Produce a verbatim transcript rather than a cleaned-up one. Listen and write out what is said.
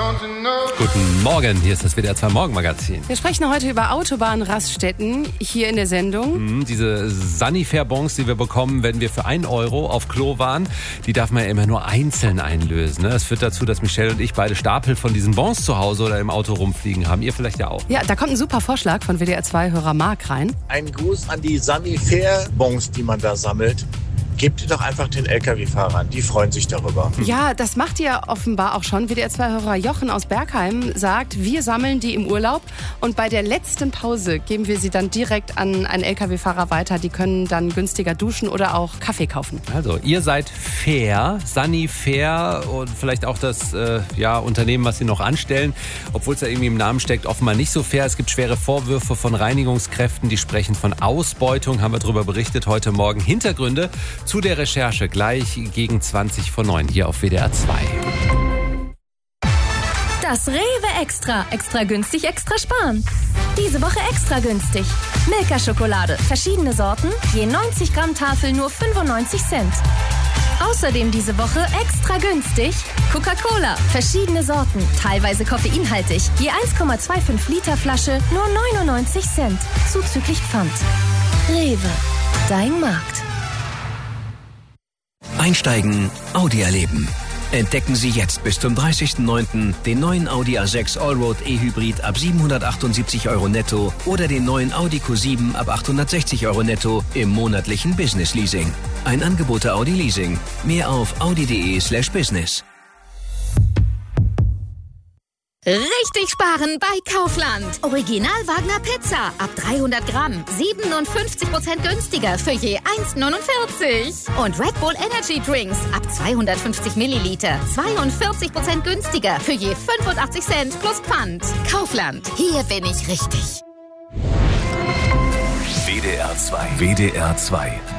Guten Morgen, hier ist das W D R zwei Morgenmagazin. Wir sprechen heute über Autobahnraststätten hier in der Sendung. Mhm, diese Sanifair-Bons, die wir bekommen, wenn wir für einen Euro auf Klo waren, die darf man ja immer nur einzeln einlösen. Ne? Das führt dazu, dass Michelle und ich beide Stapel von diesen Bons zu Hause oder im Auto rumfliegen haben. Ihr vielleicht ja auch. Ja, da kommt ein super Vorschlag von W D R zwei-Hörer Marc rein. Ein Gruß an die Sanifair-Bons, die man da sammelt. Gebt ihr doch einfach den L K W-Fahrern, die freuen sich darüber. Ja, das macht ihr offenbar auch schon. W D R zwei-Hörer Jochen aus Bergheim sagt, wir sammeln die im Urlaub und bei der letzten Pause geben wir sie dann direkt an einen L K W-Fahrer weiter. Die können dann günstiger duschen oder auch Kaffee kaufen. Also, ihr seid fair, Sanifair und vielleicht auch das äh, ja, Unternehmen, was sie noch anstellen. Obwohl es ja irgendwie im Namen steckt, offenbar nicht so fair. Es gibt schwere Vorwürfe von Reinigungskräften, die sprechen von Ausbeutung. Haben wir darüber berichtet heute Morgen. Hintergründe zu der Recherche gleich gegen zwanzig vor neun hier auf W D R zwei. Das Rewe Extra. Extra günstig, extra sparen. Diese Woche extra günstig. Milka-Schokolade. Verschiedene Sorten. Je neunzig Gramm Tafel nur fünfundneunzig Cent. Außerdem diese Woche extra günstig. Coca-Cola. Verschiedene Sorten. Teilweise koffeinhaltig. Je eins Komma fünfundzwanzig Liter Flasche nur neunundneunzig Cent. Zuzüglich Pfand. Rewe. Dein Markt. Einsteigen, Audi erleben. Entdecken Sie jetzt bis zum dreißigsten neunten den neuen Audi A sechs Allroad E-Hybrid ab siebenhundertachtundsiebzig Euro netto oder den neuen Audi Q sieben ab achthundertsechzig Euro netto im monatlichen Business Leasing. Ein Angebot der Audi Leasing. Mehr auf audi.de slash business. Richtig sparen bei Kaufland. Original Wagner Pizza ab dreihundert Gramm. siebenundfünfzig Prozent günstiger für je eins neunundvierzig. Und Red Bull Energy Drinks ab zweihundertfünfzig Milliliter. zweiundvierzig Prozent günstiger für je fünfundachtzig Cent plus Pfand. Kaufland. Hier bin ich richtig. W D R zwei. W D R zwei.